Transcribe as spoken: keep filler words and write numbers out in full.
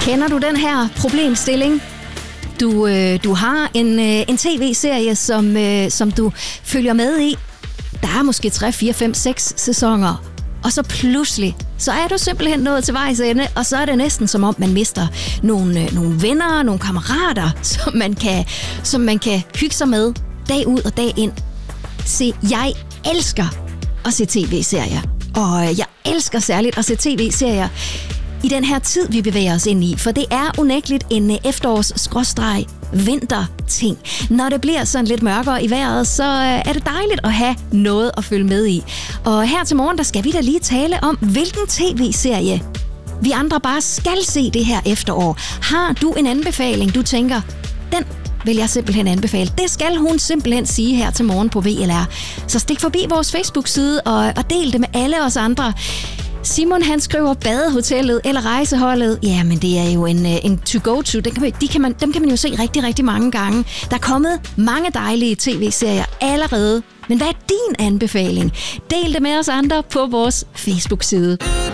Kender du den her problemstilling? Du, øh, du har en, øh, en tv-serie, som, øh, som du følger med i. Der er måske tre, fire, fem, seks sæsoner. Og så pludselig, så er du simpelthen nået til vejs ende, og så er det næsten som om, man mister nogle, øh, nogle venner, nogle kammerater, som man, kan, som man kan hygge sig med dag ud og dag ind. Se, jeg elsker at se tv-serier. Og jeg elsker særligt at se tv-serier i den her tid, vi bevæger os ind i. For det er unægteligt en efterårs-vinter-ting. Når det bliver sådan lidt mørkere i vejret, så er det dejligt at have noget at følge med i. Og her til morgen, der skal vi da lige tale om, hvilken tv-serie vi andre bare skal se det her efterår. Har du en anbefaling, du tænker, den vil jeg simpelthen anbefale. Det skal hun simpelthen sige her til morgen på V L R. Så stik forbi vores Facebook-side og, og del det med alle os andre. Simon, han skriver badehotellet eller rejseholdet. Jamen, det er jo en, en to-go-to. Den kan man, de kan man, dem kan man jo se rigtig, rigtig mange gange. Der er kommet mange dejlige tv-serier allerede. Men hvad er din anbefaling? Del det med os andre på vores Facebook-side.